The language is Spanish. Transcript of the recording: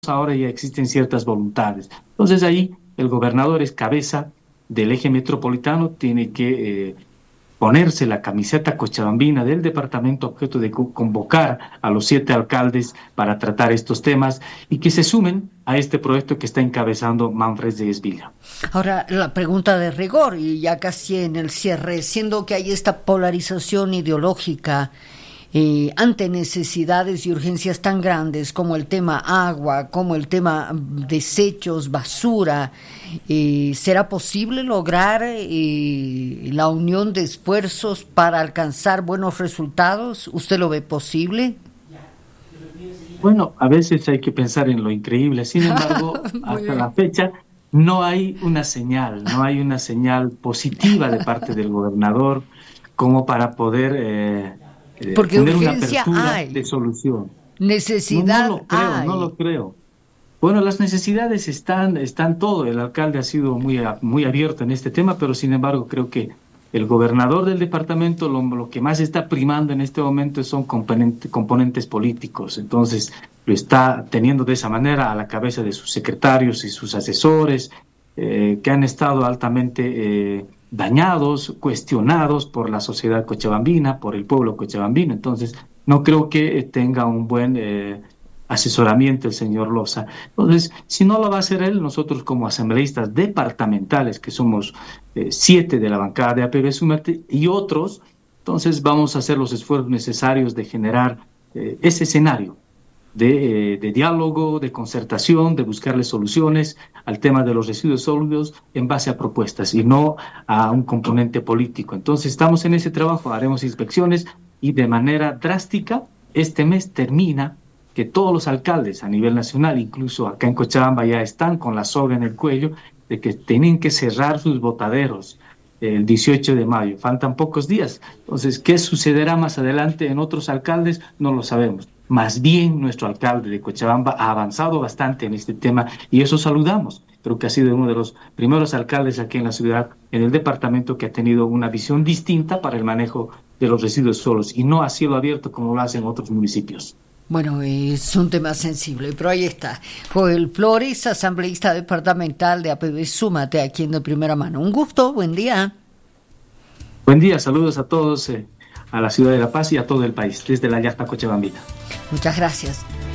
ahora ya existen ciertas voluntades. Entonces ahí el gobernador es cabeza del eje metropolitano, tiene que ponerse la camiseta cochabambina del departamento objeto de convocar a los 7 alcaldes para tratar estos temas y que se sumen a este proyecto que está encabezando Manfred de Esvilla. Ahora, la pregunta de rigor, y ya casi en el cierre, siendo que hay esta polarización ideológica ante necesidades y urgencias tan grandes como el tema agua, como el tema desechos, basura, ¿será posible lograr la unión de esfuerzos para alcanzar buenos resultados? ¿Usted lo ve posible? Bueno, a veces hay que pensar en lo increíble. Sin embargo, hasta la fecha no hay una señal positiva de parte del gobernador como para poder porque tener una urgencia apertura hay, de solución. necesidad No hay. lo creo. Bueno, las necesidades están todo. El alcalde ha sido muy abierto en este tema, pero sin embargo creo que el gobernador del departamento lo que más está primando en este momento son componentes políticos. Entonces lo está teniendo de esa manera a la cabeza de sus secretarios y sus asesores, que han estado altamente dañados, cuestionados por la sociedad cochabambina, por el pueblo cochabambino. Entonces no creo que tenga un buen asesoramiento el señor Loza. Entonces, si no lo va a hacer él, nosotros como asambleístas departamentales, que somos 7 de la bancada de APB Súmate y otros, entonces vamos a hacer los esfuerzos necesarios de generar ese escenario de diálogo, de concertación, de buscarle soluciones al tema de los residuos sólidos en base a propuestas y no a un componente político. Entonces, estamos en ese trabajo, haremos inspecciones y de manera drástica, este mes termina que todos los alcaldes a nivel nacional, incluso acá en Cochabamba, ya están con la soga en el cuello de que tienen que cerrar sus botaderos el 18 de mayo. Faltan pocos días. Entonces, ¿qué sucederá más adelante en otros alcaldes? No lo sabemos. Más bien, nuestro alcalde de Cochabamba ha avanzado bastante en este tema y eso saludamos. Creo que ha sido uno de los primeros alcaldes aquí en la ciudad, en el departamento, que ha tenido una visión distinta para el manejo de los residuos sólidos y no a cielo abierto como lo hacen otros municipios. Bueno, es un tema sensible, pero ahí está. Joel Flores, asambleísta departamental de APB Súmate, aquí en De Primera Mano. Un gusto, buen día. Buen día, saludos a todos, a la ciudad de La Paz y a todo el país, desde la Yacta Cochabambina. Muchas gracias.